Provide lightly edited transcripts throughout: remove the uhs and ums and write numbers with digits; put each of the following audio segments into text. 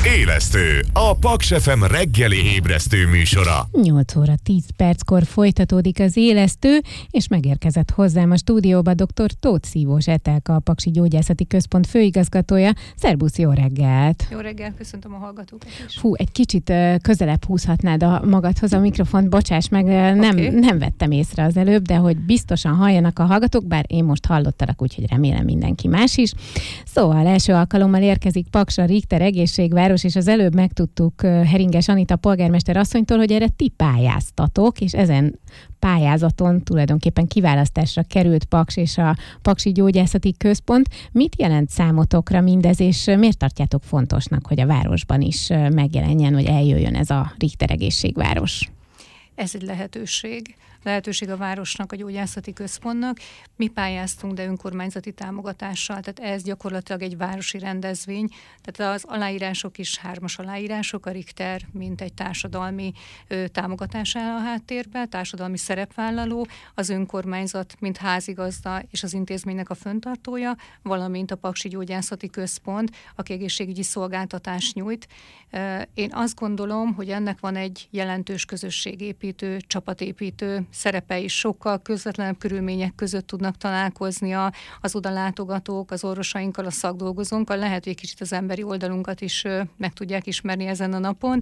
Élesztő, a Paks FM reggeli ébresztő műsora. 8 óra 10 perckor folytatódik az Élesztő, és megérkezett hozzám a stúdióba dr. Tóth Szívós Etelka, a Paksi Gyógyászati Központ főigazgatója. Szerbusz, jó reggelt! Jó reggelt, köszöntöm a hallgatókat is. Fú, egy kicsit közelebb húzhatnád a magadhoz a mikrofont, bocsáss meg, nem vettem észre az előbb, de hogy biztosan halljanak a hallgatók, bár én most hallottalak, úgyhogy remélem mindenki más is. Szóval első alkalommal érkezik Paksra Richter egészségváros, és az előbb megtudtuk Heringes Anita polgármester asszonytól, hogy erre ti pályáztatok, és ezen pályázaton tulajdonképpen kiválasztásra került Paks és a Paksi Gyógyászati Központ. Mit jelent számotokra mindez, és miért tartjátok fontosnak, hogy a városban is megjelenjen, vagy eljöjjön ez a Richter egészségváros? Ez egy lehetőség a városnak, a gyógyászati központnak. Mi pályáztunk, de önkormányzati támogatással, tehát ez gyakorlatilag egy városi rendezvény, tehát az aláírások is 3 aláírások, a Richter mint egy társadalmi támogatás áll a háttérben, társadalmi szerepvállaló, az önkormányzat mint házigazda és az intézménynek a fenntartója, valamint a Paksi Gyógyászati Központ, aki egészségügyi szolgáltatást nyújt. Én azt gondolom, hogy ennek van egy jelentős közösségépítő, csapatépítő szerepe is, sokkal közvetlenebb körülmények között tudnak találkozni az odalátogatók, az orvosainkkal, a szakdolgozónkkal, lehet, hogy egy kicsit az emberi oldalunkat is meg tudják ismerni ezen a napon,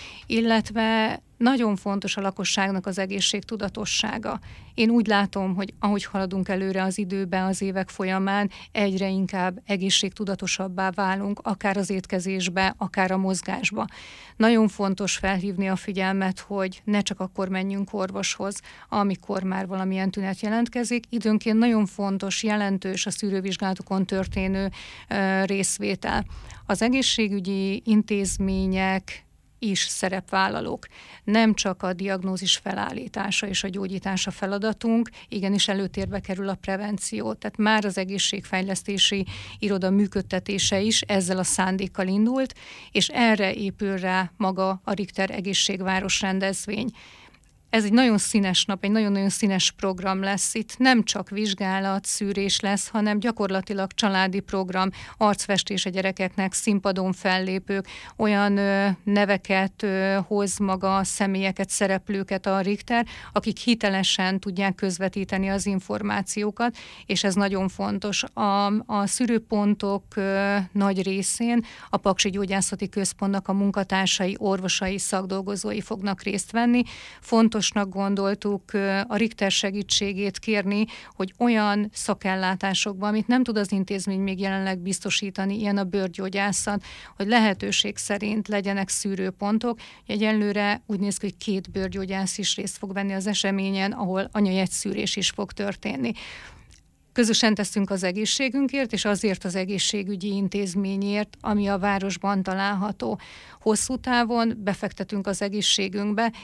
illetve nagyon fontos a lakosságnak az egészségtudatossága. Én úgy látom, hogy ahogy haladunk előre az időben, az évek folyamán, egyre inkább egészségtudatosabbá válunk, akár az étkezésbe, akár a mozgásba. Nagyon fontos felhívni a figyelmet, hogy ne csak akkor menjünk orvoshoz, amikor már valamilyen tünet jelentkezik. Időnként nagyon fontos, jelentős a szűrővizsgálatokon történő részvétel. Az egészségügyi intézmények is szerepvállalók. Nem csak a diagnózis felállítása és a gyógyítása feladatunk, igenis előtérbe kerül a prevenció. Tehát már az egészségfejlesztési iroda működtetése is ezzel a szándékkal indult, és erre épül rá maga a Richter egészségváros rendezvény. Ez egy nagyon színes nap, egy nagyon-nagyon színes program lesz. Itt nem csak vizsgálat, szűrés lesz, hanem gyakorlatilag családi program, arcfestés a gyerekeknek, színpadon fellépők, olyan neveket hoz maga, személyeket, szereplőket a Richter, akik hitelesen tudják közvetíteni az információkat, és ez nagyon fontos. A szűrőpontok nagy részén a Paksi Gyógyászati Központnak a munkatársai, orvosai, szakdolgozói fognak részt venni. Fontosnak gondoltuk a Richter segítségét kérni, hogy olyan szakellátásokban, amit nem tud az intézmény még jelenleg biztosítani, ilyen a bőrgyógyászat, hogy lehetőség szerint legyenek szűrőpontok. Egyelőre úgy néz ki, hogy 2 bőrgyógyász is részt fog venni az eseményen, ahol anyajegyszűrés is fog történni. Közösen teszünk az egészségünkért, és azért az egészségügyi intézményért, ami a városban található. Hosszú távon befektetünk az egészségünkbe,